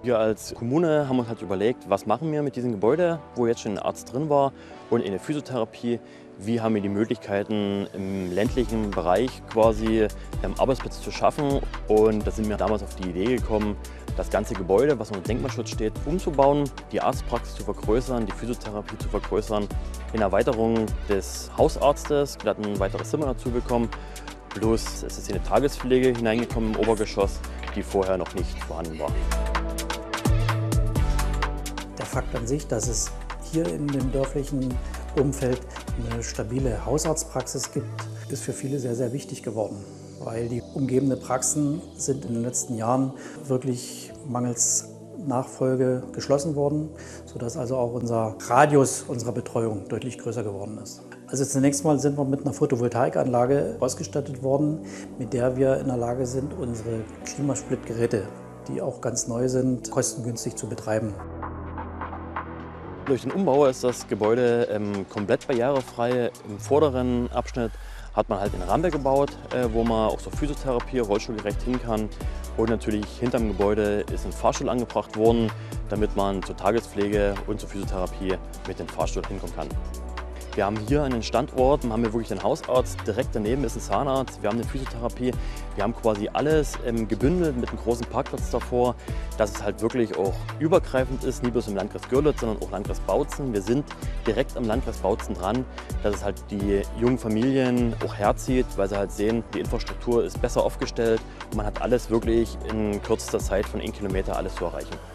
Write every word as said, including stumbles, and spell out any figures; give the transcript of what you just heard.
Wir als Kommune haben uns halt überlegt, was machen wir mit diesem Gebäude, wo jetzt schon ein Arzt drin war und in der Physiotherapie. Wie haben wir die Möglichkeiten, im ländlichen Bereich quasi Arbeitsplätze zu schaffen. Und da sind wir damals auf die Idee gekommen, das ganze Gebäude, was unter Denkmalschutz steht, umzubauen, die Arztpraxis zu vergrößern, die Physiotherapie zu vergrößern, in Erweiterung des Hausarztes, wir hatten ein weiteres Zimmer dazu bekommen, plus es ist hier eine Tagespflege hineingekommen im Obergeschoss, die vorher noch nicht vorhanden war. Der Fakt an sich, dass es hier in dem dörflichen Umfeld eine stabile Hausarztpraxis gibt, ist für viele sehr, sehr wichtig geworden, weil die umgebenden Praxen sind in den letzten Jahren wirklich mangels Nachfolge geschlossen worden, sodass also auch unser Radius unserer Betreuung deutlich größer geworden ist. Also zunächst mal sind wir mit einer Photovoltaikanlage ausgestattet worden, mit der wir in der Lage sind, unsere Klimasplitgeräte, die auch ganz neu sind, kostengünstig zu betreiben. Durch den Umbau ist das Gebäude ähm, komplett barrierefrei. Im vorderen Abschnitt hat man halt eine Rampe gebaut, äh, wo man auch zur Physiotherapie rollstuhlgerecht hin kann. Und natürlich hinterm Gebäude ist ein Fahrstuhl angebracht worden, damit man zur Tagespflege und zur Physiotherapie mit dem Fahrstuhl hinkommen kann. Wir haben hier einen Standort, haben wir wirklich den Hausarzt, direkt daneben ist ein Zahnarzt, wir haben eine Physiotherapie, wir haben quasi alles ähm, gebündelt mit einem großen Parkplatz davor, dass es halt wirklich auch übergreifend ist, nicht bloß im Landkreis Görlitz, sondern auch Landkreis Bautzen. Wir sind direkt am Landkreis Bautzen dran, dass es halt die jungen Familien auch herzieht, weil sie halt sehen, die Infrastruktur ist besser aufgestellt und man hat alles wirklich in kürzester Zeit von einem Kilometer alles zu erreichen.